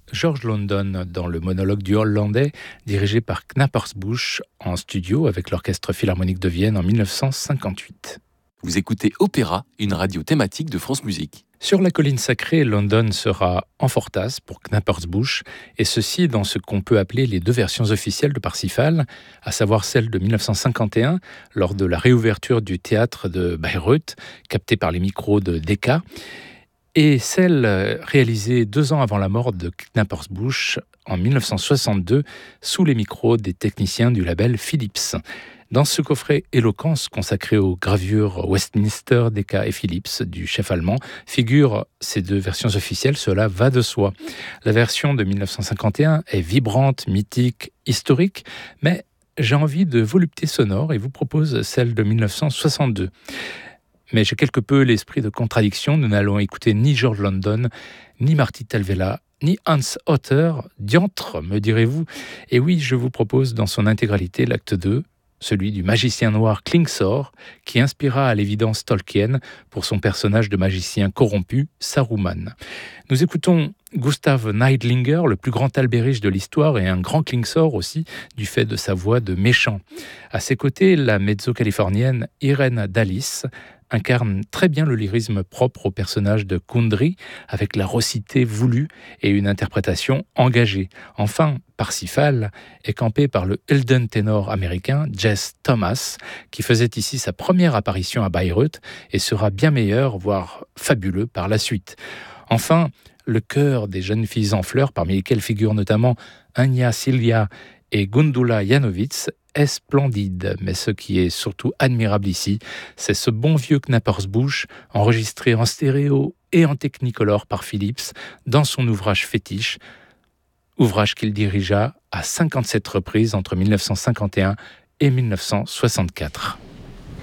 George London dans le monologue du Hollandais, dirigé par Knappersbusch en studio avec l'Orchestre Philharmonique de Vienne en 1958. Vous écoutez Opéra, une radio thématique de France Musique. Sur la colline sacrée, London sera en fortas pour Knappersbusch, et ceci dans ce qu'on peut appeler les deux versions officielles de Parsifal, à savoir celle de 1951, lors de la réouverture du théâtre de Bayreuth, captée par les micros de Decca, et celle réalisée 2 ans avant la mort de Knappersbusch, en 1962, sous les micros des techniciens du label Philips. Dans ce coffret Éloquence consacré aux gravures Westminster, Decca et Philips du chef allemand, figurent ces deux versions officielles, cela va de soi. La version de 1951 est vibrante, mythique, historique, mais j'ai envie de volupté sonore et vous propose celle de 1962. Mais j'ai quelque peu l'esprit de contradiction, nous n'allons écouter ni George London, ni Marty Talvela, ni Hans Hotter, diantre, me direz-vous. Et oui, je vous propose dans son intégralité l'acte 2, celui du magicien noir Klingsor, qui inspira à l'évidence Tolkien pour son personnage de magicien corrompu, Saruman. Nous écoutons Gustav Neidlinger, le plus grand albériche de l'histoire et un grand Klingsor aussi, du fait de sa voix de méchant. À ses côtés, la mezzo-californienne Irene Dallis incarne très bien le lyrisme propre au personnage de Kundry, avec la raucité voulue et une interprétation engagée. Enfin, Parsifal est campé par le Elden ténor américain Jess Thomas, qui faisait ici sa première apparition à Bayreuth et sera bien meilleur, voire fabuleux par la suite. Enfin, le chœur des jeunes filles en fleurs, parmi lesquelles figurent notamment Anya Silja et Gundula Janowitz, est splendide. Mais ce qui est surtout admirable ici, c'est ce bon vieux Knappersbusch, enregistré en stéréo et en technicolor par Philips, dans son ouvrage fétiche, ouvrage qu'il dirigea à 57 reprises entre 1951 et 1964.